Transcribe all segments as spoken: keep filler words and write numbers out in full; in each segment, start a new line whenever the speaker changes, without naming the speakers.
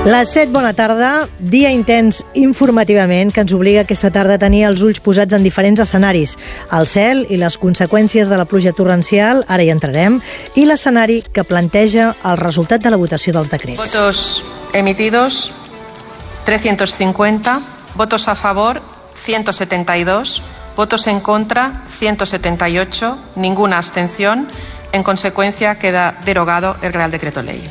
Les set, bona tarda. Dia intens informativament que ens obliga aquesta tarda a tenir els ulls posats en diferents escenaris. El cel i les conseqüències de la pluja torrencial, ara hi entrarem, i l'escenari que planteja el resultat de la votació dels decrets.
Votos emitidos, trescientos cincuenta. Votos a favor, ciento setenta y dos. Votos en contra, ciento setenta y ocho. Ninguna abstención. En consecuencia, queda derogado el Real Decreto Ley.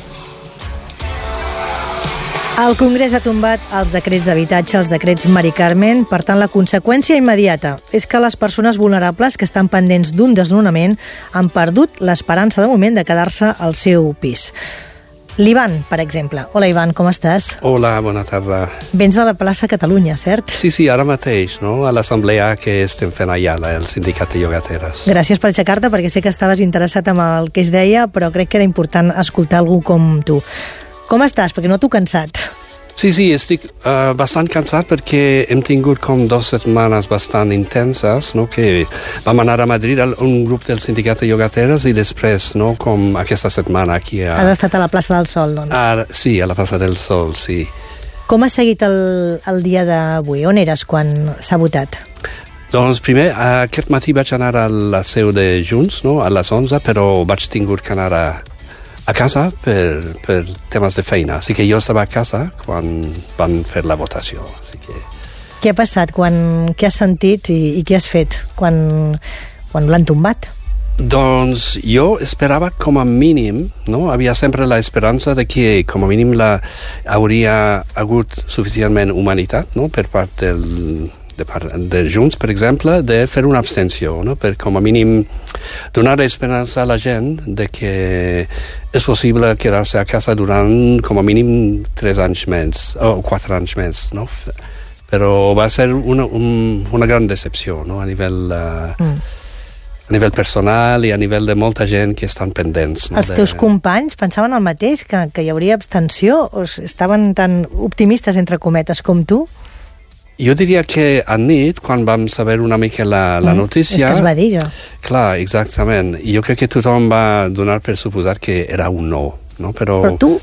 El Congrés ha tombat els decrets d'habitatge, els decrets Mari Carmen. Per tant, la conseqüència immediata és que les persones vulnerables que estan pendents d'un desnonament han perdut l'esperança de moment de quedar-se al seu pis. L'Ivan, per exemple. Hola, Ivan, com estàs?
Hola, bona tarda.
Vens de la plaça Catalunya, cert?
Sí, sí, ara mateix, no? A l'assemblea que estem fent allà, el sindicat de llogateres.
Gràcies per aixecar-te, perquè sé que estaves interessat en el que es deia, però crec que era important escoltar algú com tu. Com estàs? Perquè noto cansat.
Sí, sí, estic uh, bastant cansat perquè hem tingut com dues setmanes bastant intenses, no? Que vam anar a Madrid, un grup del sindicat de llogateres, i després, no? Com aquesta setmana aquí a...
Has estat a la plaça del Sol, doncs.
A, sí, a la plaça del Sol, sí.
Com has seguit el, el dia d'avui? On eres quan s'ha votat?
Doncs primer, aquest matí vaig anar a la seu de Junts, no? A les onze, però vaig tingut que anar a a casa per, per temes de feina. Així que jo estava a casa quan van fer la votació. Així que...
Què ha passat? Quan, què has sentit i, i què has fet quan, quan l'han tombat?
Doncs jo esperava com a mínim, no? Havia sempre l'esperança de que com a mínim la, hauria hagut suficientment humanitat, no? Per part del... De, part, de Junts, per exemple, de fer una abstenció, no? Per com a mínim donar esperança a la gent de que és possible quedar-se a casa durant com a mínim tres anys més, o quatre anys més, no? Però va ser una, un, una gran decepció, no? A nivell... Uh, mm. A nivell personal i a nivell de molta gent que estan pendents. No?
Els teus de... companys pensaven el mateix, que, que hi hauria abstenció, o estaven tan optimistes, entre cometes, com tu?
Jo diria que a nit, quan vam saber una mica la, la notícia...
És que es va dir, jo.
Clar, exactament. I jo crec que tothom va donar per suposar que era un no, no? Però...
Però tu...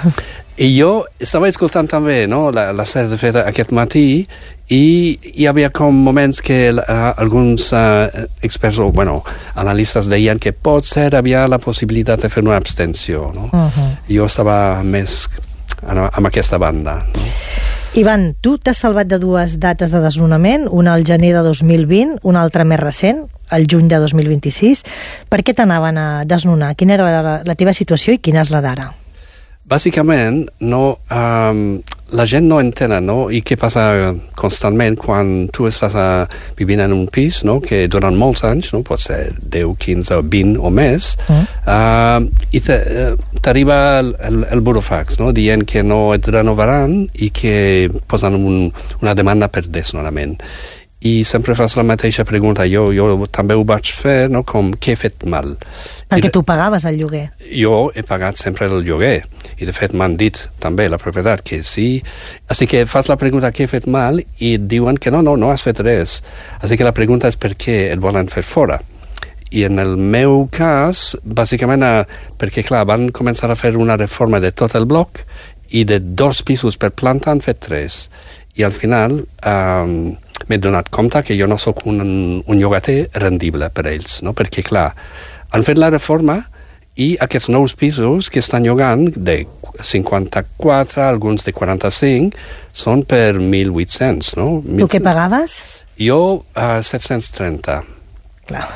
I jo estava escoltant també, no? La, la sèrie de fet aquest matí, i hi havia com moments que uh, alguns uh, experts, o bueno, analistes deien que potser havia la possibilitat de fer una abstenció, no? Uh-huh. Jo estava més amb aquesta banda, no?
Ivan, tu t'has salvat de dues dates de desnonament, una al gener de dos mil vint, una altra més recent, el juny de dos mil vint-i-sis. Per què t'anaven a desnonar? Quina era la, la teva situació i quina és la d'ara?
Bàsicament, no, um, la gent no entén, no? I què passa constantment quan tu estàs uh, vivint en un pis, no? Que durant molts anys, no? Pot ser deu, quinze, vint o més, mm. uh, i t'arriba el, el, el burofax, no? Dient que no et renovaran i que posen un, una demanda per desnonament. I sempre fas la mateixa pregunta. Jo, jo també ho vaig fer, no? Com, què he fet mal?
Perquè tu pagaves el lloguer.
Jo he pagat sempre el lloguer. I de fet m'han dit també la propietat que sí. Així que fas la pregunta què he fet mal i et diuen que no, no, no has fet res. Així que la pregunta és per què et volen fer fora. I en el meu cas, bàsicament, perquè clar, van començar a fer una reforma de tot el bloc i de dos pisos per planta han fet tres. I al final um, m'he donat compte que jo no sóc un, un llogater rendible per ells, no? Perquè clar, han fet la reforma i aquests nous pisos que estan llogant de cinquanta-quatre, alguns de quaranta-cinc, són per mil vuit-cents, no?
Tu què pagaves?
Jo, uh, set-cents trenta.
Clar.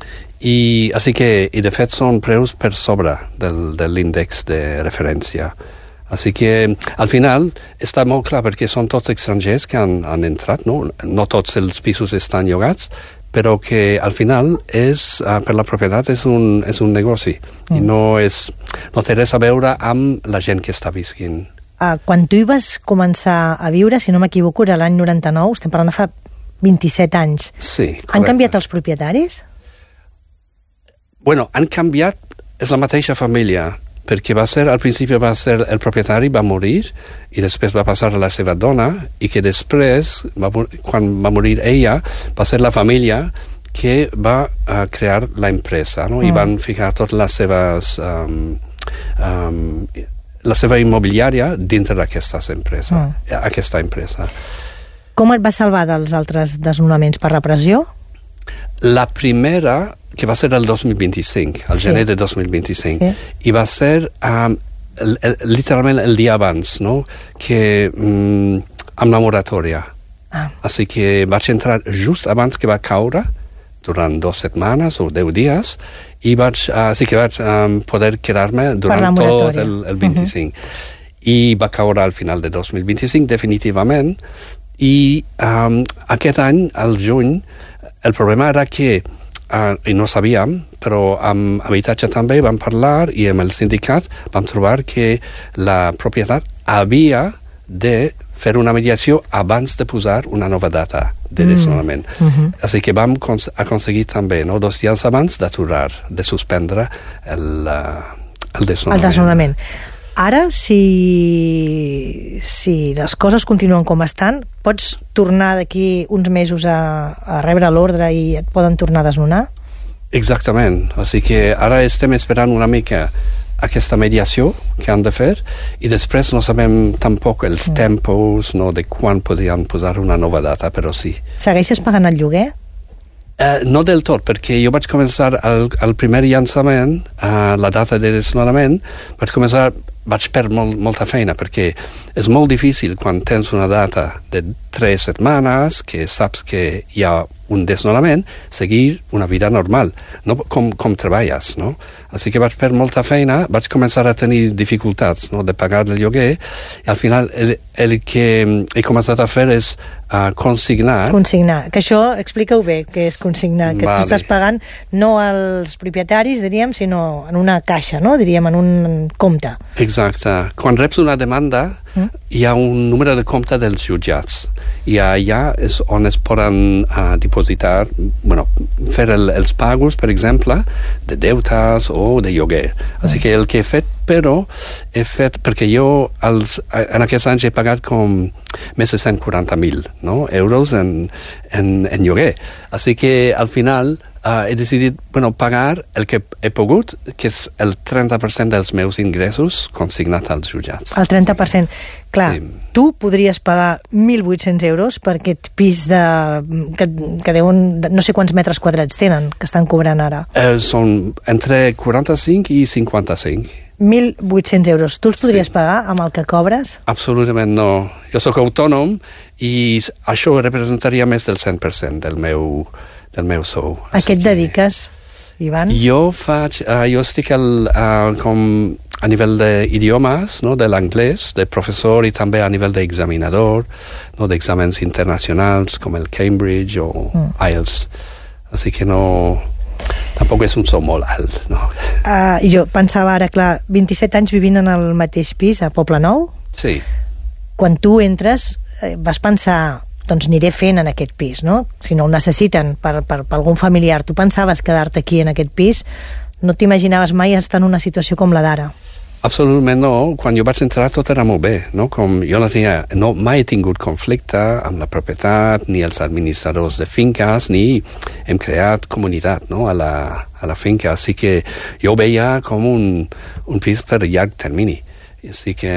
I, així que, i de fet són preus per sobre del, de l'índex de referència. Així que, al final, està molt clar perquè són tots estrangers que han, han entrat, no? No tots els pisos estan llogats, però que al final és, uh, per la propietat és un, és un negoci. Mm. I no, és, no té res a veure amb la gent que està visquint.
Uh, quan tu hi vas començar a viure, si no m'equivoco, era l'any noranta-nou, estem parlant de fa vint-i-set anys.
Sí, correcte.
Han canviat els propietaris?
Bueno, han canviat, és la mateixa família, perquè va ser, al principi va ser el propietari, va morir, i després va passar a la seva dona, i que després, va, quan va morir ella, va ser la família que va uh, crear la empresa, no? Mm. I van ficar totes les seves um, um, la seva immobiliària dintre d'aquesta empresa, mm. aquesta empresa.
Com et va salvar dels altres desnonaments per repressió?
La primera, que va ser el dos mil vint-i-cinc, el sí. gener de dos mil vint-i-cinc, sí. i va ser um, el, el, literalment el dia abans, no? que um, amb la moratòria. Ah. Així que vaig entrar just abans que va caure, durant dues setmanes o deu dies, i vaig, així que vaig um, poder quedar-me durant tot el, el vint-i-cinc. Uh-huh. I va caure al final de dos mil vint-i-cinc, definitivament, i um, aquest any, al juny, el problema era que, uh, i no sabíem, però amb habitatge també vam parlar i amb el sindicat vam trobar que la propietat havia de fer una mediació abans de posar una nova data de desnonament. Mm. Uh-huh. Així que vam cons- aconseguir també, no, dos dies abans d'aturar, de suspendre el, uh, el desnonament.
El desnonament. Ara, si, si les coses continuen com estan, pots tornar d'aquí uns mesos a, a rebre l'ordre i et poden tornar a desnonar?
Exactament. Així que ara estem esperant una mica aquesta mediació que han de fer i després no sabem tampoc els mm. tempos, no, de quan podrien posar una nova data, però sí.
Segueixes pagant el lloguer?
Uh, no del tot, perquè jo vaig començar el, el primer llançament, uh, la data de desnonament, vaig començar, vaig perdre molt, molta feina, perquè és molt difícil quan tens una data de tres setmanes, que saps que hi ha un desnonament, seguir una vida normal, no com, com treballes, no? Així que vaig perdre molta feina, vaig començar a tenir dificultats, no, de pagar el lloguer, i al final el, el que he començat a fer és uh, consignar...
Consignar, que això, explica-ho bé, que és consignar, que vale. Tu estàs pagant no als propietaris, diríem, sinó en una caixa, no? Diríem, en un compte.
Exacte. Quan reps una demanda, mm? hi ha un número de compte dels jutjats, i allà és on es poden uh, dipositar, bueno, fer el, els pagos, per exemple, de deutes o de lloguer. Mm. Així que el que he fet, però, he fet, perquè jo els, en aquests anys he pagat com més de cent quaranta mil, no, euros en, en, en lloguer. Així que al final uh, he decidit, bueno, pagar el que he pogut, que és el trenta per cent dels meus ingressos consignat als jutjats.
El trenta per cent. Clar, sí. Tu podries pagar mil vuit-cents euros per aquest pis de, que, que deuen, no sé quants metres quadrats tenen, que estan cobrant ara.
Eh, són entre quaranta-cinc i cinquanta-cinc.
mil vuit-cents euros. Tu els podries sí. pagar amb el que cobres?
Absolutament no. Jo sóc autònom i això representaria més del cent per cent del meu, del meu sou.
A què et dediques, Ivan?
Jo faig, uh, jo estic al, uh, com a nivell d'idiomes, no, de l'anglès, de professor i també a nivell d'examinador, no, d'exàmens internacionals com el Cambridge o mm. I E L T S. Així que no... Tampoc és un sou molt alt, no?
Uh, jo pensava ara, clar, vint-i-set anys vivint en el mateix pis a Poblenou.
Sí.
Quan tu entres, eh, vas pensar, doncs aniré fent en aquest pis, no? Si no ho necessiten per, per, per algun familiar. Tu pensaves quedar-te aquí en aquest pis? No t'imaginaves mai estar en una situació com la d'ara?
Absolutament no. Quan jo vaig entrar tot era molt bé, no? Com jo no tenia, no, mai he tingut conflicte amb la propietat, ni els administradors de finques, ni hem creat comunitat, no, a la, a la finca. Així que jo ho veia com un, un pis per llarg termini. Així que,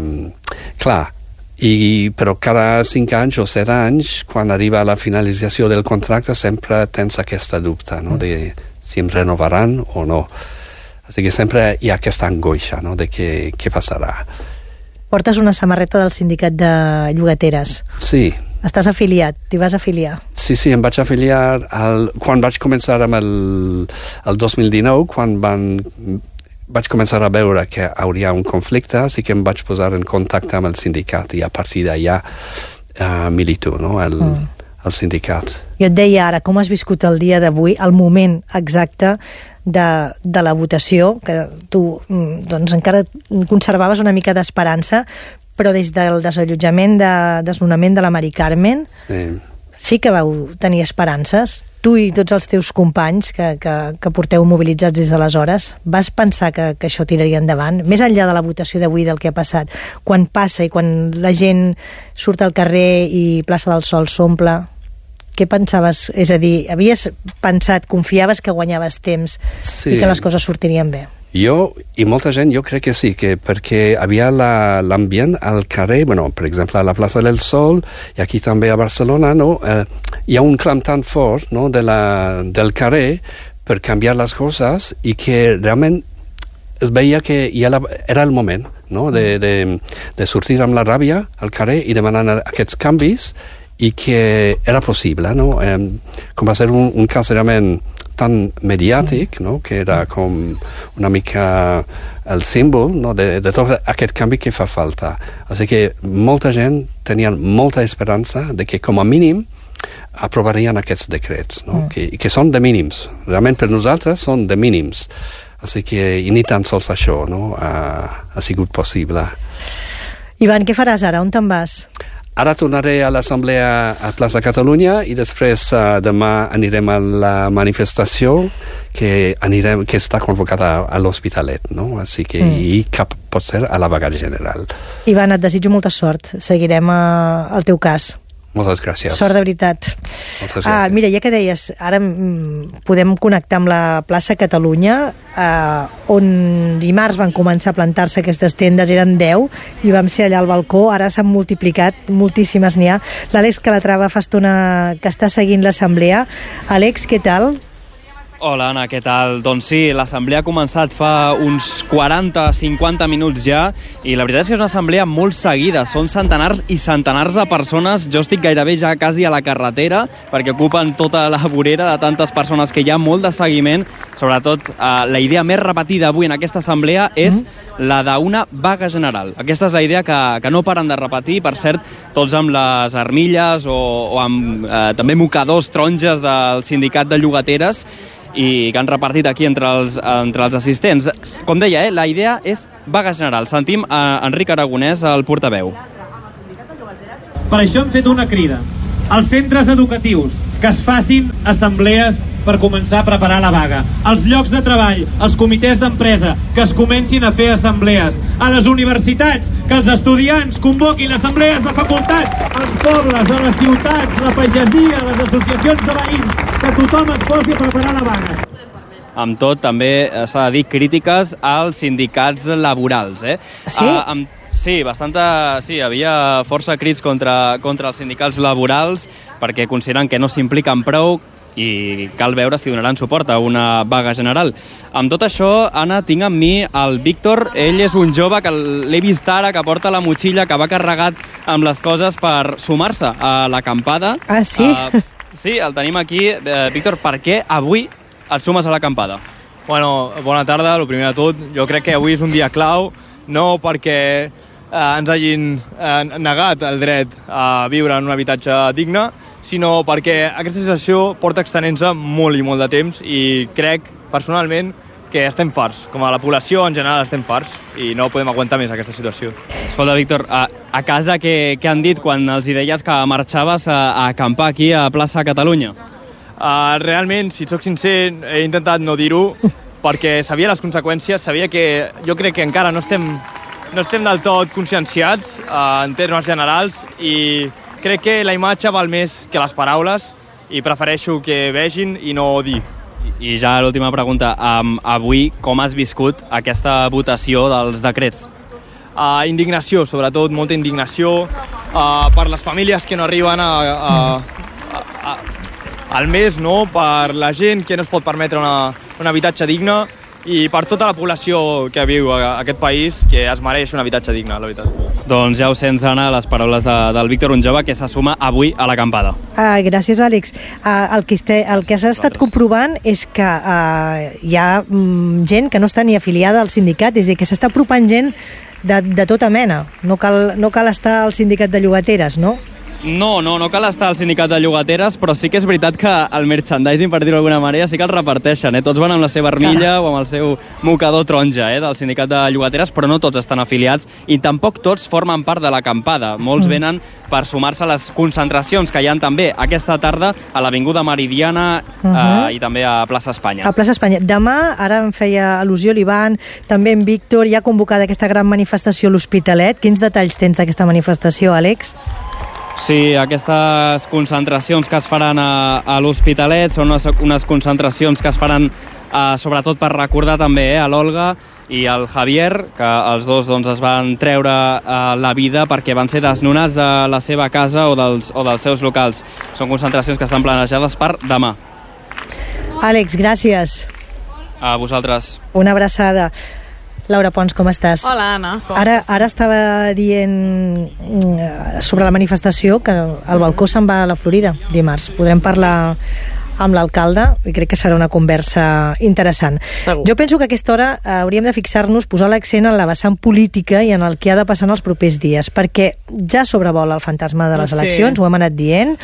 clar, i, però cada cinc anys o set anys, quan arriba a la finalització del contracte, sempre tens aquesta dubte, no?, de si em renovaran o no. Així que sempre hi ha aquesta angoixa, no?, de què, què passarà.
Portes una samarreta del sindicat de llogateres.
Sí.
Estàs afiliat, t'hi vas afiliar.
Sí, sí, em vaig afiliar al, quan vaig començar amb el, el dos mil dinou, quan van, vaig començar a veure que hauria un conflicte, així que em vaig posar en contacte amb el sindicat i a partir d'allà uh, milito, no?, el, mm. el sindicat.
Jo et deia ara, com has viscut el dia d'avui, el moment exacte de, de la votació, que tu doncs, encara conservaves una mica d'esperança, però des del desallotjament, de desnonament de la Mari Carmen,
sí.
sí que vau tenir esperances. Tu i tots els teus companys que, que, que porteu mobilitzats des d'aleshores, vas pensar que, que això tiraria endavant? Més enllà de la votació d'avui, del que ha passat, quan passa i quan la gent surt al carrer i plaça del Sol s'omple, què pensaves? És a dir, havies pensat, confiaves que guanyaves temps sí. i que les coses sortirien bé?
Jo i molta gent, jo crec que sí, que perquè havia la, l'ambient al carrer, bueno, per exemple, a la plaça del Sol, i aquí també a Barcelona, no? Eh, hi ha un clam tan fort, no? de la, del carrer per canviar les coses i que realment es veia que ja la, era el moment, no? de, de, de sortir amb la ràbia al carrer i demanar aquests canvis i que era possible, no? Eh, com va ser un, un cas realment tan mediàtic, no? que era com una mica el símbol, no? de, de tot aquest canvi que fa falta. Així que molta gent tenia molta esperança de que com a mínim aprovarien aquests decrets, no? mm. que, que són de mínims. Realment per nosaltres són de mínims. Així que i ni tan sols això no? ha, ha sigut possible.
Ivan, què faràs ara? On te'n vas?
Ara tornaré a l'Assemblea a Plaça Catalunya i després uh, demà anirem a la manifestació que, anirem, que està convocada a, a l'Hospitalet, no? Així que mm. i cap pot ser a la vaga general.
Ivan, et desitjo molta sort. Seguirem uh, el teu cas.
Moltes gràcies.
Sort de veritat.
Moltes gràcies.
Ah, mira, ja que deies, ara mm, podem connectar amb la plaça Catalunya, eh, on dimarts van començar a plantar-se aquestes tendes, eren deu, i vam ser allà al balcó, ara s'han multiplicat, moltíssimes n'hi ha. L'Àlex Calatrava fa estona que està seguint l'assemblea. Àlex, què tal?
Hola, Anna, què tal? Doncs sí, l'assemblea ha començat fa uns quaranta a cinquanta minuts ja i la veritat és que és una assemblea molt seguida. Són centenars i centenars de persones. Jo estic gairebé ja quasi a la carretera perquè ocupen tota la vorera de tantes persones que hi ha molt de seguiment. Sobretot, eh, la idea més repetida avui en aquesta assemblea és mm. la d'una vaga general. Aquesta és la idea que, que no paren de repetir. Per cert, tots amb les armilles o, o amb eh, també mocadors, taronges del sindicat de llogateres i que han repartit aquí entre els, entre els assistents. Com deia, eh, la idea és vaga general. Sentim a Enric Aragonès, el portaveu.
Per això hem fet una crida als centres educatius que es facin assemblees per començar a preparar la vaga. Als llocs de treball, als comitès d'empresa, que es comencin a fer assemblees. A les universitats, que els estudiants convoquin assemblees de facultat. Als pobles, a les ciutats, la pagesia, les associacions de veïns, que tothom es posi a preparar la vaga.
Amb tot, també s'ha de dir crítiques als sindicats laborals. Eh?
Sí?
Uh, amb Sí, bastanta, sí, hi havia força crits contra, contra els sindicats laborals perquè consideren que no s'impliquen prou i cal veure si donaran suport a una vaga general. Amb tot això, Anna, tinc amb mi el Víctor. Ell és un jove que l'he vist ara, que porta la motxilla, que va carregat amb les coses per sumar-se a l'acampada.
Ah, sí?
Uh, sí, el tenim aquí. Uh, Víctor, per què avui et sumes a l'acampada?
Bueno, bona tarda, el primer de tot. Jo crec que avui és un dia clau, no perquè eh, ens hagin eh, negat el dret a viure en un habitatge digne, sinó perquè aquesta situació porta extenent-se molt i molt de temps i crec, personalment, que estem farts. Com a la població, en general, estem farts i no podem aguantar més aquesta situació.
Escolta, Víctor, a, a casa què, què han dit quan els hi deies que marxaves a, a acampar aquí a Plaça Catalunya?
Uh, realment, si et soc sincer, he intentat no dir-ho perquè sabia les conseqüències, sabia que jo crec que encara no estem, no estem del tot conscienciats uh, en termes generals i crec que la imatge val més que les paraules i prefereixo que vegin i no dir.
I, i ja l'última pregunta, um, avui com has viscut aquesta votació dels decrets?
Uh, indignació, sobretot, molta indignació uh, per les famílies que no arriben a, a, a, a, al mes, no? Per la gent que no es pot permetre una, un habitatge digne i per tota la població que viu a aquest país que es mereix un habitatge digne, la veritat.
Doncs ja ho sents, Anna, les paraules de, del Víctor, un jove que se suma avui a l'acampada.
Ah, gràcies, Àlex. Ah, el, que este, el que has estat comprovant és que ah, hi ha mm, gent que no està ni afiliada al sindicat, és a dir, que s'està apropant gent de, de tota mena. No cal, no cal estar al sindicat de llogateres, no?
No, no, no cal estar al sindicat de llogateres, però sí que és veritat que el merchandising, per dir-ho d'alguna manera, sí que el reparteixen, eh? Tots van amb la seva armilla Clar. o amb el seu mocador taronja eh, del sindicat de llogateres, però no tots estan afiliats i tampoc tots formen part de l'acampada. Molts mm. venen per sumar-se a les concentracions que hi ha també aquesta tarda a l'Avinguda Meridiana uh -huh. eh, i també a Plaça Espanya.
A Plaça Espanya. Demà, ara em feia al·lusió l'Ivan, també en Víctor, hi ha convocada aquesta gran manifestació a l'Hospitalet. Quins detalls tens d'aquesta manifestació, Àlex?
Sí, aquestes concentracions que es faran a, a l'Hospitalet són unes, unes concentracions que es faran uh, sobretot per recordar també eh, a l'Olga i al Javier, que els dos doncs, es van treure uh, la vida perquè van ser desnonats de la seva casa o dels, o dels seus locals. Són concentracions que estan planejades per demà.
Àlex, gràcies.
A vosaltres.
Una abraçada. Laura Pons, com estàs?
Hola, Anna. Com
ara,
estàs?
ara estava dient sobre la manifestació que el balcó se'n va a la Florida dimarts. Podrem parlar amb l'alcalde i crec que serà una conversa interessant.
Segur.
Jo penso que a aquesta hora hauríem de fixar-nos, posar l'accent en la vessant política i en el que ha de passar en els propers dies, perquè ja sobrevola el fantasma de les eleccions, sí. Ho hem anat dient.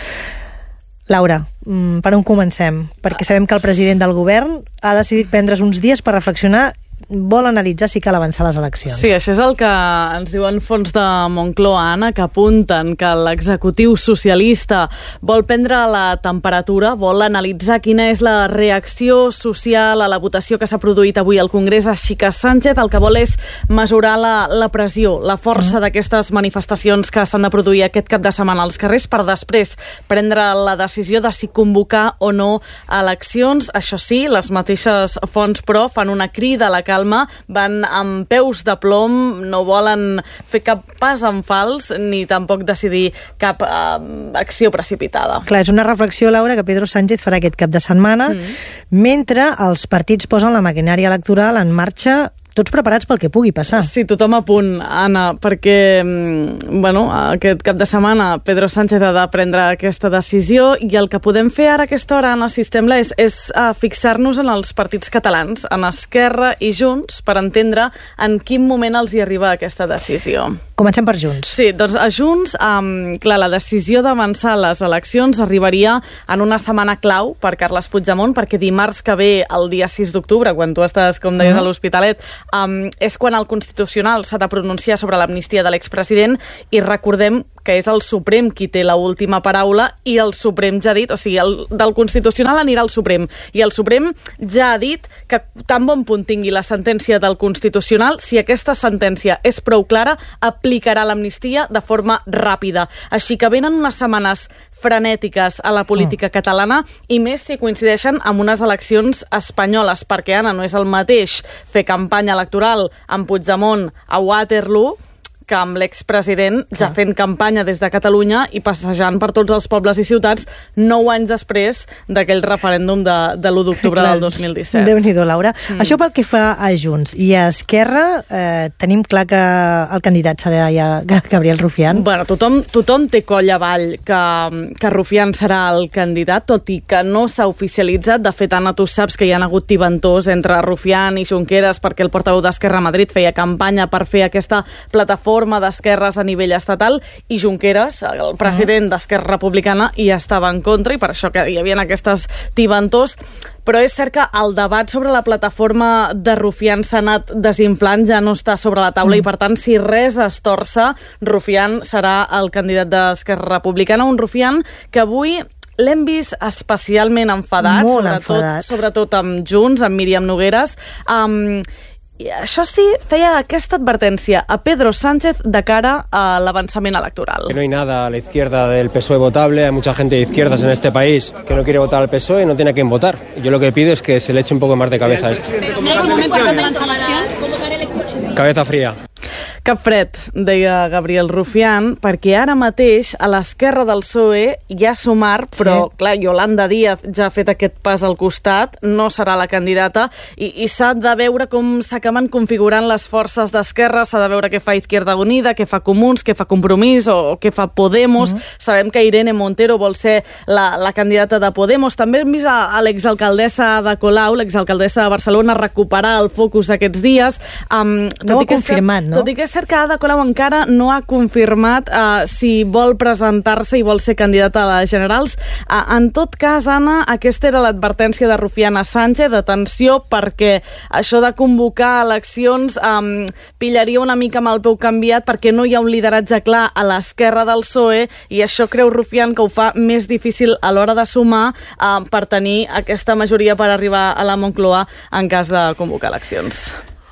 Laura, per on comencem? Perquè sabem que el president del govern ha decidit prendre's uns dies per reflexionar, vol analitzar si cal avançar les eleccions.
Sí, això és el que ens diuen fons de Moncloa, Anna, que apunten que l'executiu socialista vol prendre la temperatura, vol analitzar quina és la reacció social a la votació que s'ha produït avui al Congrés, així que Sánchez el que vol és mesurar la, la pressió, la força mm. d'aquestes manifestacions que s'han de produir aquest cap de setmana als carrers per després prendre la decisió de si convocar o no eleccions. Això sí, les mateixes fonts, però, fan una crida a la calma, van amb peus de plom, no volen fer cap pas en fals ni tampoc decidir cap eh, acció precipitada.
Clar, és una reflexió, Laura, que Pedro Sánchez farà aquest cap de setmana, mm. mentre els partits posen la maquinària electoral en marxa, tots preparats pel que pugui passar.
Sí, tothom a punt, Anna, perquè bueno, aquest cap de setmana Pedro Sánchez ha de prendre aquesta decisió i el que podem fer ara a aquesta hora, Anna, si sembla, és, és uh, fixar-nos en els partits catalans, en Esquerra i Junts, per entendre en quin moment els hi arriba aquesta decisió.
Comencem per Junts.
Sí, doncs a Junts, um, clar, la decisió d'avançar les eleccions arribaria en una setmana clau per Carles Puigdemont, perquè dimarts que ve, el dia sis d'octubre, quan tu estàs, com deies, uh-huh. a l'Hospitalet, um, és quan el Constitucional s'ha de pronunciar sobre l'amnistia de l'expresident i recordem que és el Suprem qui té l'última paraula i el Suprem ja ha dit, o sigui, el, del Constitucional anirà al Suprem i el Suprem ja ha dit que tan bon punt tingui la sentència del Constitucional, si aquesta sentència és prou clara, aplicarà l'amnistia de forma ràpida. Així que venen unes setmanes frenètiques a la política mm. catalana i més si coincideixen amb unes eleccions espanyoles, perquè, Anna, no és el mateix fer campanya electoral amb Puigdemont a Waterloo que amb l'expresident ja fent campanya des de Catalunya i passejant per tots els pobles i ciutats nou anys després d'aquell referèndum de, de l'u d'octubre del dos mil disset.
Déu-n'hi-do, Laura. Mm. Això pel que fa a Junts. I a Esquerra eh, tenim clar que el candidat serà ja Gabriel Rufián.
Bueno, tothom, tothom té coll avall que, que Rufián serà el candidat, tot i que no s'ha oficialitzat. De fet, Anna, tu saps que hi ha hagut tibantors entre Rufián i Junqueras perquè el portaveu d'Esquerra a Madrid feia campanya per fer aquesta plataforma d'esquerres a nivell estatal i Junqueras, el president d'Esquerra Republicana, hi estava en contra i per això que hi havia aquestes tibantors. Però és cert que el debat sobre la plataforma de Rufián s'ha anat desinflant, ja no està sobre la taula mm. i per tant, si res es torça, Rufián serà el candidat d'Esquerra Republicana, un Rufián que avui l'hem vist especialment enfadat,
Molt
sobretot,
enfadat.
sobretot amb Junts, amb Míriam Nogueras, amb... I això sí, feia aquesta advertència a Pedro Sánchez de cara a l'avançament electoral.
Que no hay nada a la izquierda del P S O E votable, hay mucha gente de izquierdas en este país que no quiere votar al P S O E y no tiene a quién votar. Yo lo que pido es que se le eche un poco más de cabeza a esto.
No és el moment per tantes eleccions?
Cabeza fría.
Cap fred, deia Gabriel Rufián, perquè ara mateix a l'esquerra del P S O E hi ha Sumar, però, sí. clar, Yolanda Díaz ja ha fet aquest pas al costat, no serà la candidata, i, i s'ha de veure com s'acaben configurant les forces d'esquerra, s'ha de veure què fa Izquierda Unida, què fa Comuns, què fa Compromís o, o què fa Podemos. Mm. Sabem que Irene Montero vol ser la, la candidata de Podemos. També hem vist a, a l'exalcaldessa de Colau, l'exalcaldessa de Barcelona, recuperar el focus aquests dies. Um,
no ho ha confirmat, no?
Tot i que és cert que Ada Colau encara no ha confirmat uh, si vol presentar-se i vol ser candidata a les generals. Uh, en tot cas, Anna, aquesta era l'advertència de Rufián a Sánchez, d'atenció, perquè això de convocar eleccions um, pillaria una mica amb el peu canviat perquè no hi ha un lideratge clar a l'esquerra del P S O E i això creu Rufián que ho fa més difícil a l'hora de sumar uh, per tenir aquesta majoria per arribar a la Moncloa en cas de convocar eleccions.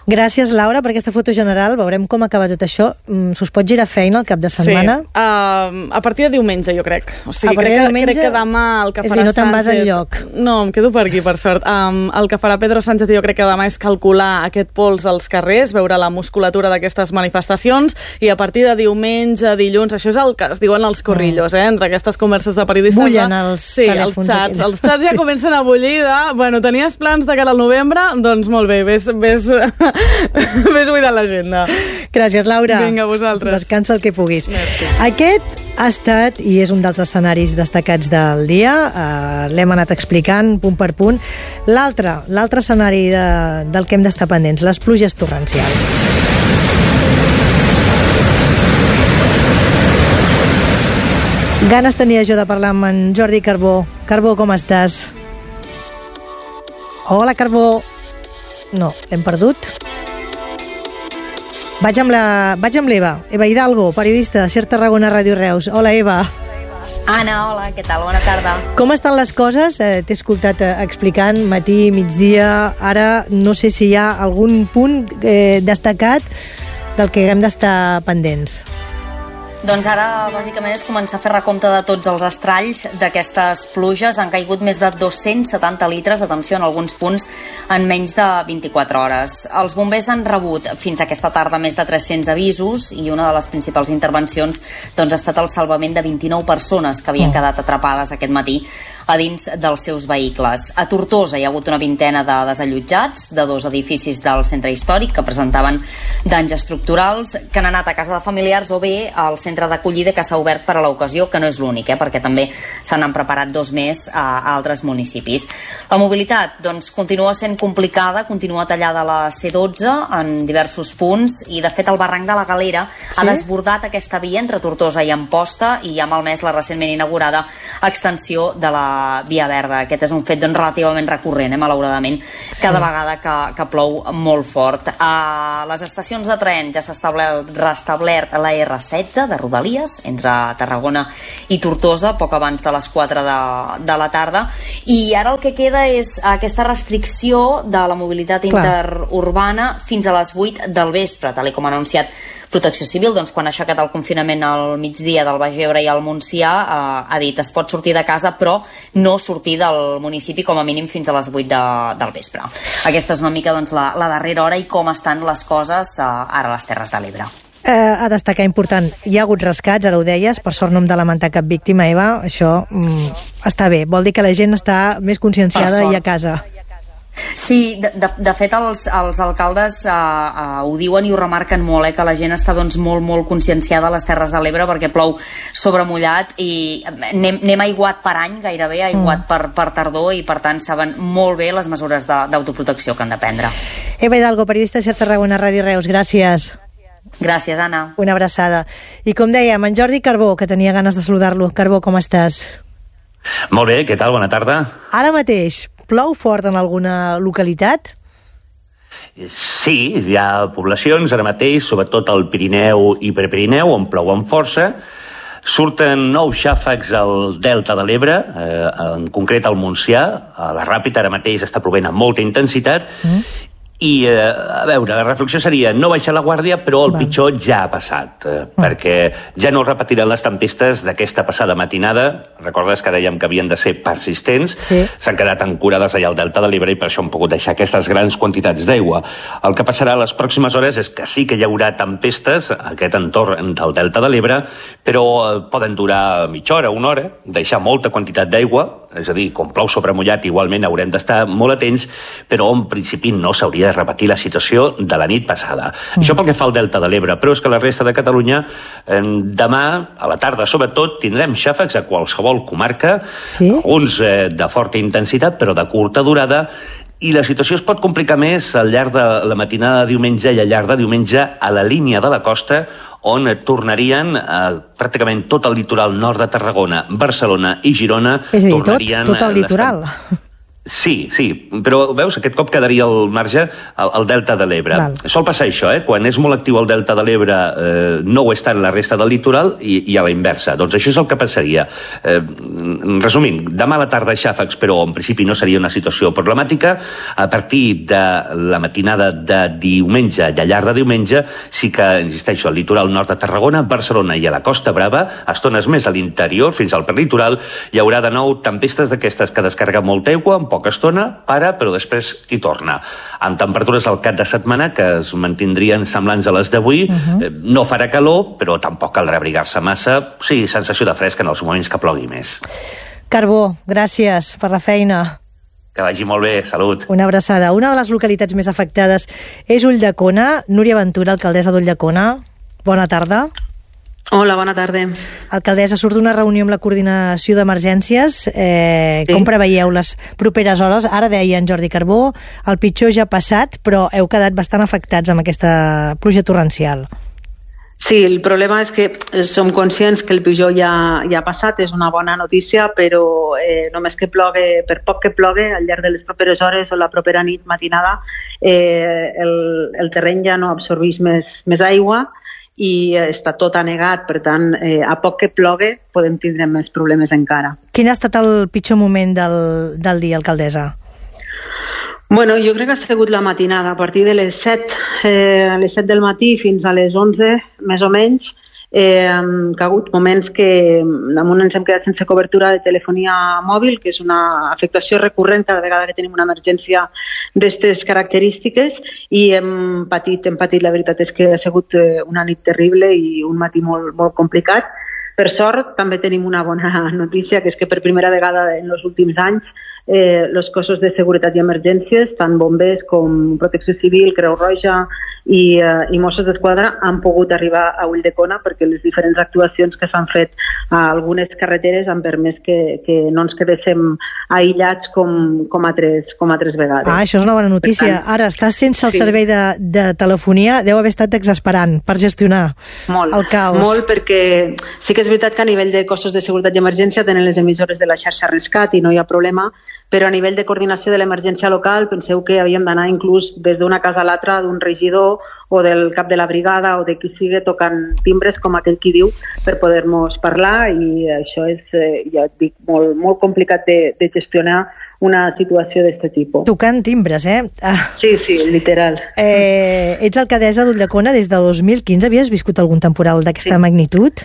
Gràcies, Laura, per aquesta foto general. Veurem com acaba tot això. Mm, S'us pot girar feina el cap de setmana?
Sí, uh, a partir de diumenge, jo crec. O sigui,
a partir
crec,
de
que,
diumenge,
crec que demà el que farà
és dir, no te'n vas
Sánchez...
enlloc.
No, em quedo per aquí, per sort. Um, el que farà Pedro Sánchez jo crec que demà és calcular aquest pols als carrers, veure la musculatura d'aquestes manifestacions, i a partir de diumenge, dilluns, això és el que es diuen els corrillos, eh? Entre aquestes converses de periodistes...
Bullen els
sí, els
telèfons.
xats. Aquí. Els xats ja sí. comencen a bullir de... Bueno, tenies plans de cara al novembre? Doncs molt bé, ves... ves Ves buidant l'agenda.
Gràcies, Laura.
Vinga, vosaltres.
Descansa el que puguis.
Merci.
Aquest ha estat i és un dels escenaris destacats del dia. Uh, L'hem anat explicant punt per punt. L'altre, l'altre escenari de, del que hem d'estar pendents, les pluges torrencials. Ganes tenia jo de parlar amb en Jordi Carbó. Carbó, com estàs? Hola, Carbó. No, l'hem perdut. Vaig amb la, vaig amb l'Eva, Eva Hidalgo, periodista de Ser Tarragona Ràdio Reus. Hola, Eva.
Anna, hola, què tal? Bona tarda.
Com estan les coses? Eh, T'he escoltat eh, explicant matí, migdia. Ara no sé si hi ha algun punt eh, destacat del que hem d'estar pendents.
Doncs ara, bàsicament, és començar a fer recompte de tots els estralls d'aquestes pluges. Han caigut més de dos-cents setanta litres, atenció, en alguns punts, en menys de vint-i-quatre hores. Els bombers han rebut fins aquesta tarda més de tres-cents avisos i una de les principals intervencions doncs, ha estat el salvament de vint-i-nou persones que havien quedat atrapades aquest matí a dins dels seus vehicles. A Tortosa hi ha hagut una vintena de desallotjats de dos edificis del centre històric que presentaven danys estructurals, que han anat a casa de familiars o bé al centre d'acollida que s'ha obert per a l'ocasió, que no és l'únic, eh, perquè també se n'han preparat dos més a, a altres municipis. La mobilitat doncs, continua sent complicada, continua tallada la C dotze en diversos punts i, de fet, el barranc de la Galera sí? ha desbordat aquesta via entre Tortosa i Amposta i ha malmès la recentment inaugurada extensió de la Via Verda. Aquest és un fet doncs, relativament recurrent, eh, malauradament, sí. cada vegada que, que plou molt fort. A les estacions de tren ja s'ha restablert la R setze de Rodalies, entre Tarragona i Tortosa, poc abans de les quatre de, de la tarda. I ara el que queda és aquesta restricció de la mobilitat Clar. interurbana fins a les vuit del vespre, tal com ha anunciat Protecció Civil, doncs, quan ha aixecat el confinament al migdia del Baix Ebre i al Montsià, eh, ha dit es pot sortir de casa però no sortir del municipi com a mínim fins a les vuit de, del vespre. Aquesta és una mica doncs, la, la darrera hora i com estan les coses eh, ara a les Terres de l'Ebre.
Eh, a destacar important, hi ha hagut rescats, ara ho deies, per sort no hem de lamentar cap víctima, Eva, això mm, està bé, vol dir que la gent està més conscienciada i a casa.
Sí, de, de, de fet els, els alcaldes uh, uh, ho diuen i ho remarquen molt, eh, que la gent està doncs, molt, molt conscienciada a les Terres de l'Ebre perquè plou sobre mullat i anem, anem aiguat per any gairebé, aiguat mm. per, per tardor i per tant saben molt bé les mesures d'autoprotecció que han de prendre.
Eva Hidalgo, periodista de Ser Tarragona Ràdio Reus, gràcies.
Gràcies, Anna.
Una abraçada. I com dèiem, en Jordi Carbó, que tenia ganes de saludar-lo. Carbó, com estàs?
Molt bé, què tal? Bona tarda.
Ara mateix, plou fort en alguna localitat?
Sí, hi ha poblacions ara mateix, sobretot al Pirineu i Prepirineu, on plou amb força. Surten nous xàfecs al Delta de l'Ebre, eh, en concret al Montsià. A la Ràpita ara mateix està plovent amb molta intensitat. Mm. I, eh, a veure, la reflexió seria no baixar la guàrdia, però el Va. pitjor ja ha passat, eh, mm. perquè ja no repetiran les tempestes d'aquesta passada matinada. Recordes que dèiem que havien de ser persistents, sí. s'han quedat ancorades allà al Delta de l'Ebre i per això han pogut deixar aquestes grans quantitats d'aigua. El que passarà a les pròximes hores és que sí que hi haurà tempestes a aquest entorn del Delta de l'Ebre, però eh, poden durar mitja hora, una hora, deixar molta quantitat d'aigua, és a dir, com plou sobre mullat igualment haurem d'estar molt atents, però en principi no s'hauria de repetir la situació de la nit passada. Mm. Això pel que fa al Delta de l'Ebre, però és que la resta de Catalunya, eh, demà, a la tarda sobretot, tindrem xàfecs a qualsevol comarca, sí? alguns eh, de forta intensitat, però de curta durada, i la situació es pot complicar més al llarg de la matinada de diumenge i al llarg de diumenge a la línia de la costa, on tornarien eh, pràcticament tot el litoral nord de Tarragona, Barcelona i Girona.
És a dir, tot, tot el litoral.
Sí, sí, però veus, aquest cop quedaria al marge el, el Delta de l'Ebre.
Val.
Sol passar això, eh? Quan és molt actiu el Delta de l'Ebre eh, no ho és tant la resta del litoral i, i a la inversa. Doncs això és el que passaria. Eh, resumint, demà a la tarda xàfecs, però en principi no seria una situació problemàtica. A partir de la matinada de diumenge i al llarg de diumenge sí que, insisteixo, al litoral nord de Tarragona, Barcelona i a la Costa Brava, estones més a l'interior, fins al perlitoral, hi haurà de nou tempestes d'aquestes que descarreguen molta aigua, poca estona, para, però després hi torna. Amb temperatures al cap de setmana que es mantindrien semblants a les d'avui, uh-huh. eh, no farà calor, però tampoc caldrà abrigar-se massa. Sí, sensació de fresc en els moments que plogui més.
Carbó, gràcies per la feina.
Que vagi molt bé, salut.
Una abraçada. Una de les localitats més afectades és Ulldecona. Núria Ventura, alcaldessa d'Ulldecona. Bona tarda.
Hola, bona tarda.
Alcaldessa, surt d'una reunió amb la coordinació d'emergències. Eh, sí. Com preveieu les properes hores? Ara deia en Jordi Carbó, el pitjor ja ha passat, però heu quedat bastant afectats amb aquesta pluja torrencial.
Sí, el problema és que som conscients que el pitjor ja, ja ha passat, és una bona notícia, però eh, només que plogue, per poc que plogue, al llarg de les properes hores o la propera nit matinada, eh, el, el terreny ja no absorbeix més, més aigua, i està tot anegat, per tant, eh, a poc que plogue podem tindre més problemes encara.
Quin ha estat el pitjor moment del, del dia, alcaldessa?
Bueno, jo crec que ha sigut la matinada, a partir de les set, eh, a les set del matí fins a les onze, més o menys, eh, que ha hagut moments que damunt ens hem quedat sense cobertura de telefonia mòbil, que és una afectació recurrent cada vegada que tenim una emergència d'aquestes característiques, i hem patit, hem patit, la veritat és que ha sigut una nit terrible i un matí molt, molt complicat. Per sort, també tenim una bona notícia, que és que per primera vegada en els últims anys eh, els cossos de seguretat i emergències, tant bombers com Protecció Civil, Creu Roja i, eh, i Mossos d'Esquadra han pogut arribar a Ulldecona, perquè les diferents actuacions que s'han fet a algunes carreteres han permès que, que no ens quedéssim aïllats com, com, altres, com altres vegades.
Ah, això és una bona notícia. Tant, ara, estar sense el sí. servei de, de telefonia deu haver estat exasperant per gestionar
molt,
el caos.
Molt, perquè sí que és veritat que a nivell de cossos de seguretat i emergència tenen les emissores de la xarxa Rescat i no hi ha problema, però a nivell de coordinació de l'emergència local penseu que havíem d'anar inclús des d'una casa a l'altra, d'un regidor o del cap de la brigada o de qui sigui, tocant timbres, com aquell qui diu, per poder-nos parlar, i això és, eh, ja et dic, molt, molt complicat de, de gestionar una situació d'aquest tipus.
Tocant timbres, eh?
Ah. Sí, sí, literal.
Eh, ets alcaldessa d'Ulldecona des de dos mil quinze. Havies viscut algun temporal d'aquesta sí. magnitud?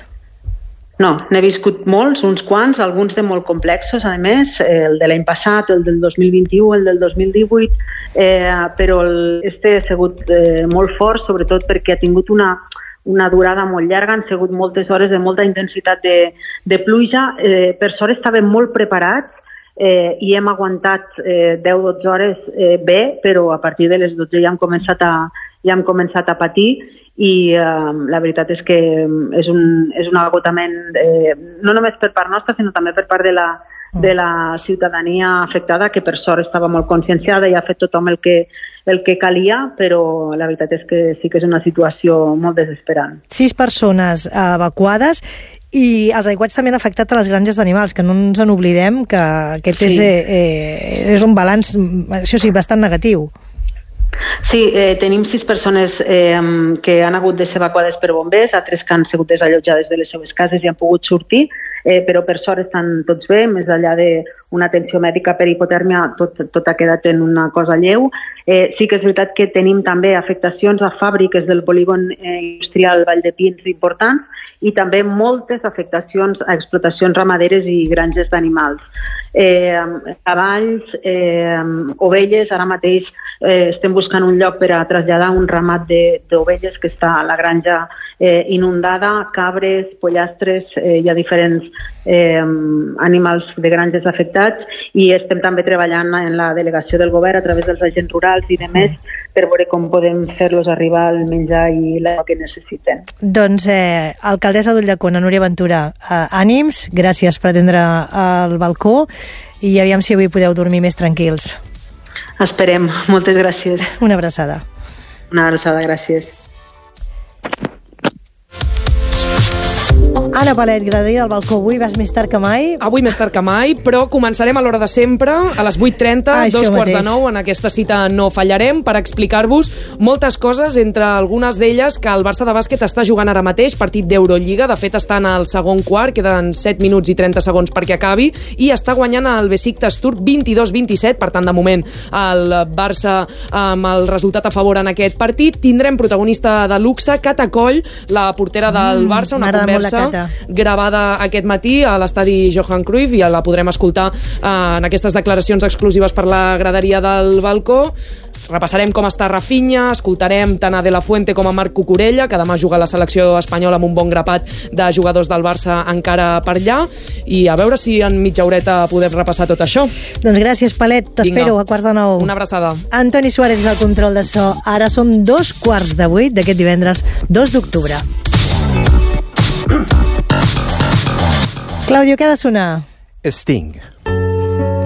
No, n'he viscut molts, uns quants, alguns de molt complexos, a més, el de l'any passat, el del dos mil vint-i-u, el del dos mil divuit, eh, però el, este ha sigut eh, molt fort, sobretot perquè ha tingut una, una durada molt llarga, han sigut moltes hores de molta intensitat de, de pluja, eh, per sort estàvem molt preparats, eh, i hem aguantat eh, deu a dotze hores eh, bé, però a partir de les dotze ja hem començat a, ja hem començat a patir, i eh, la veritat és que és un, és un agotament eh, no només per part nostra, sinó també per part de la, de la ciutadania afectada, que per sort estava molt conscienciada i ha fet tothom el que, el que calia, però la veritat és que sí que és una situació molt desesperant.
Sis persones evacuades i els aiguats també han afectat a les granges d'animals, que no ens en oblidem que aquest sí. és, eh, és un balanç, això sí, bastant negatiu.
Sí, eh, tenim sis persones eh, que han hagut de ser evacuades per bombers, altres que han sigut desallotjades de les seves cases i han pogut sortir, eh, però per sort estan tots bé, més enllà d'una atenció mèdica per hipotèrmia, tot, tot ha quedat en una cosa lleu. Eh, sí que és veritat que tenim també afectacions a fàbriques del polígon eh, industrial Valldepins importants, i també moltes afectacions a explotacions ramaderes i granges d'animals. Eh, cavalls, eh, ovelles, ara mateix eh, estem buscant un lloc per a traslladar un ramat d'ovelles que està a la granja eh, inundada, cabres, pollastres, eh, hi ha diferents eh, animals de granges afectats, i estem també treballant en la delegació del govern a través dels agents rurals i de més per veure com podem fer-los arribar el menjar i l'aigua que necessiten.
Doncs, eh, alcaldessa d'Ulldecona, Núria Ventura, eh, ànims, gràcies per atendre al balcó, i aviam si avui podeu dormir més tranquils.
Esperem, moltes gràcies.
Una abraçada.
Una abraçada, gràcies.
Anna Palet, graderia del balcó. Avui vas més tard que mai.
Avui més tard que mai, però començarem a l'hora de sempre, a les vuit trenta,
ah,
dos quarts de nou. En aquesta cita no fallarem, per explicar-vos moltes coses, entre algunes d'elles que el Barça de bàsquet està jugant ara mateix, partit d'Eurolliga. De fet, està en el segon quart, queden set minuts i trenta segons perquè acabi, i està guanyant el Besiktas Turk vint-i-dos vint-i-set. Per tant, de moment, el Barça amb el resultat a favor en aquest partit. Tindrem protagonista de luxe, Cata Coll, la portera del Barça, una conversa gravada aquest matí a l'estadi Johan Cruyff, i la podrem escoltar eh, en aquestes declaracions exclusives per la graderia del balcó. Repassarem com està Rafinha, escoltarem tant a De La Fuente com a Marc Cucurella, que demà juga a la selecció espanyola amb un bon grapat de jugadors del Barça encara per allà, i a veure si en mitja horeta podem repassar tot això.
Doncs gràcies, Palet, t'espero a quarts de nou.
Una abraçada.
Antoni Suárez és el control de so. Ara som dos quarts de vuit d'aquest divendres dos d'octubre. Claudio, què ha de sonar?
Sting.